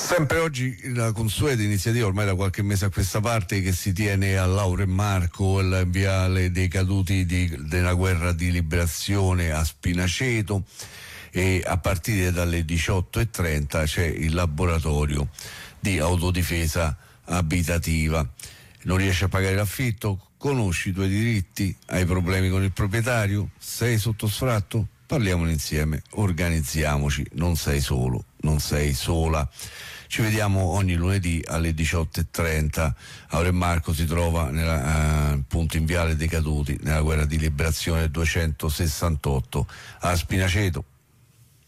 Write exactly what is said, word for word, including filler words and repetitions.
Sempre oggi la consueta iniziativa, ormai da qualche mese a questa parte, che si tiene a Lauro e Marco, il viale dei caduti di, della guerra di liberazione a Spinaceto, e a partire dalle diciotto e trenta c'è il laboratorio di autodifesa abitativa. Non riesci a pagare l'affitto? Conosci i tuoi diritti? Hai problemi con il proprietario? Sei sotto sfratto? Parliamone insieme, organizziamoci, non sei solo, non sei sola. Ci vediamo ogni lunedì alle diciotto e trenta. Lauro e Marco si trova nella, eh, appunto in Viale dei Caduti, nella guerra di liberazione duecentosessantotto a Spinaceto.